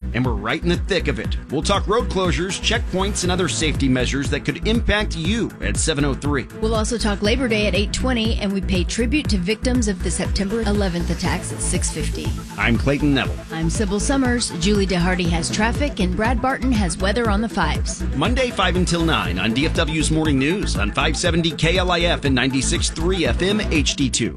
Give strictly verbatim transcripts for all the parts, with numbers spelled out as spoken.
and we're right in the thick of it. We'll talk road closures, checkpoints, and other safety measures that could impact you at seven oh three. We'll also talk Labor Day at eight twenty, and we pay tribute to victims of the September eleventh attacks at six fifty. I'm Clayton Neville. I'm Sybil Summers. Julie DeHardy has traffic, and Brad Barton has weather on the fives. Monday, five until nine on D F W's Morning News on five seventy K L I F and ninety-six point three F M H D two.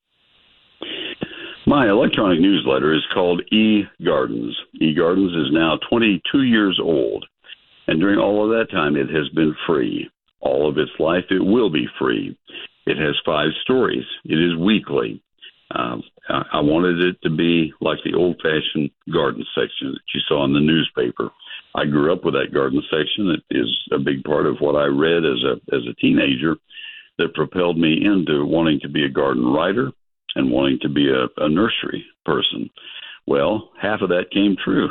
My electronic newsletter is called eGardens. eGardens is now twenty-two years old, and during all of that time, it has been free. All of its life, it will be free. It has five stories. It is weekly. Uh, I wanted it to be like the old-fashioned garden section that you saw in the newspaper. I grew up with that garden section. It is a big part of what I read as a as a teenager that propelled me into wanting to be a garden writer and wanting to be a, a nursery person. Well, half of that came true.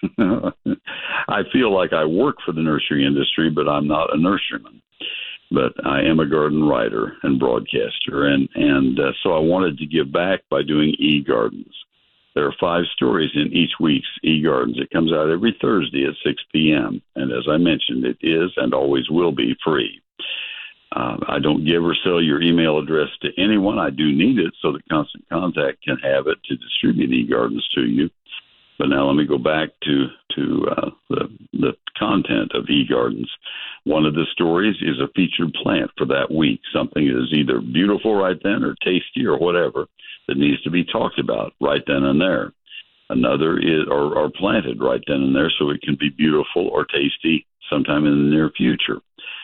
I feel like I work for the nursery industry, but I'm not a nurseryman. But I am a garden writer and broadcaster, and, and uh, so I wanted to give back by doing eGardens. There are five stories in each week's eGardens. It comes out every Thursday at six p.m., and as I mentioned, it is and always will be free. Uh, I don't give or sell your email address to anyone. I do need it so that Constant Contact can have it to distribute eGardens to you. But now let me go back to to uh, the the content of eGardens. One of the stories is a featured plant for that week, something that is either beautiful right then or tasty or whatever that needs to be talked about right then and there. Another is or, or planted right then and there so it can be beautiful or tasty sometime in the near future.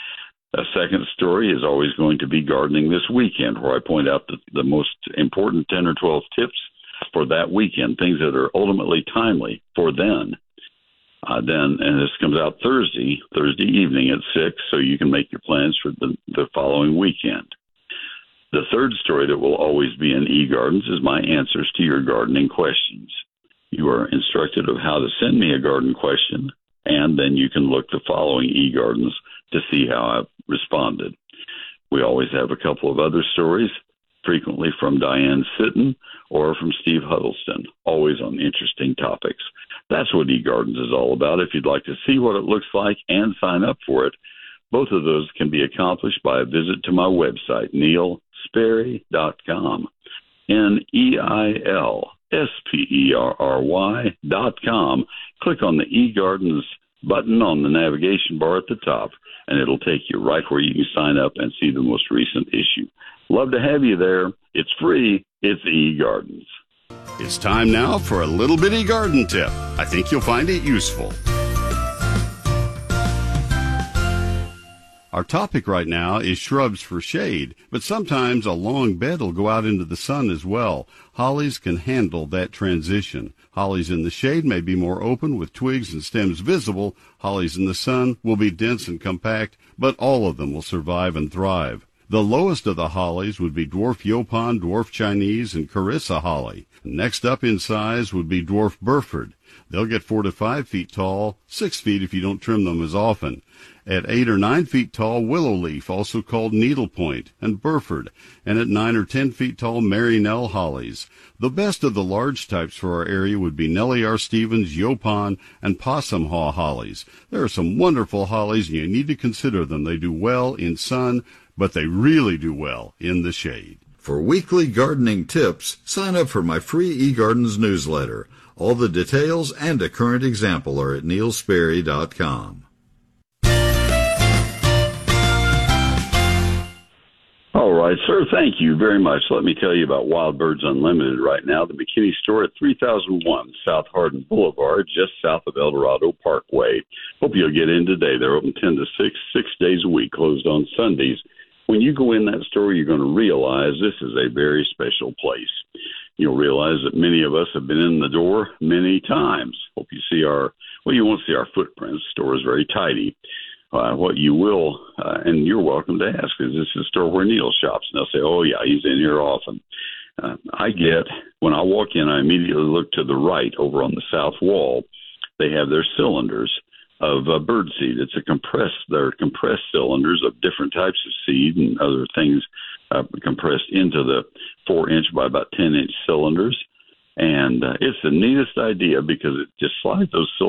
A second story is always going to be gardening this weekend, where I point out the, the most important ten or twelve tips for that weekend, things that are ultimately timely for then. Uh, then, and this comes out Thursday, Thursday evening at six, so you can make your plans for the, the following weekend. The third story that will always be in eGardens is my answers to your gardening questions. You are instructed of how to send me a garden question, and then you can look the following eGardens to see how I've responded. We always have a couple of other stories, frequently from Diane Sitton or from Steve Huddleston, always on interesting topics. That's what eGardens is all about. If you'd like to see what it looks like and sign up for it, both of those can be accomplished by a visit to my website, neil sperry dot com, N E I L S P E R R Y dot com. Click on the eGardens button on the navigation bar at the top, and it'll take you right where you can sign up and see the most recent issue. Love to have you there. It's free. It's eGardens. It's time now for a little bitty garden tip. I think you'll find it useful. Our topic right now is shrubs for shade, but sometimes a long bed will go out into the sun as well. Hollies can handle that transition. Hollies in the shade may be more open with twigs and stems visible. Hollies in the sun will be dense and compact, but all of them will survive and thrive. The lowest of the hollies would be dwarf Yaupon, dwarf Chinese, and Carissa holly. Next up in size would be dwarf Burford. They'll get four to five feet tall, six feet if you don't trim them as often. At eight or nine feet tall, willow leaf, also called needlepoint, and Burford, and at nine or ten feet tall, Mary Nell hollies. The best of the large types for our area would be Nellie R. Stevens, Yaupon, and Possum Haw hollies. There are some wonderful hollies, and you need to consider them. They do well in sun, but they really do well in the shade. For weekly gardening tips, sign up for my free eGardens newsletter. All the details and a current example are at neil sperry dot com. All right, sir, thank you very much. Let me tell you about Wild Birds Unlimited right now, the McKinney store at three thousand one South Hardin Boulevard, just south of El Dorado Parkway. Hope you'll get in today. They're open ten to six, six days a week, closed on Sundays. When you go in that store, you're going to realize this is a very special place. You'll realize that many of us have been in the door many times. Hope you see our, well, you won't see our footprints. The store is very tidy. Uh, what you will, uh, and you're welcome to ask, is this the store where Neil shops? And they'll say, oh, yeah, he's in here often. Uh, I get, when I walk in, I immediately look to the right over on the south wall. They have their cylinders of uh, birdseed. It's a compressed, they're compressed cylinders of different types of seed and other things uh, compressed into the four inch by about ten inch cylinders. And uh, it's the neatest idea because it just slides those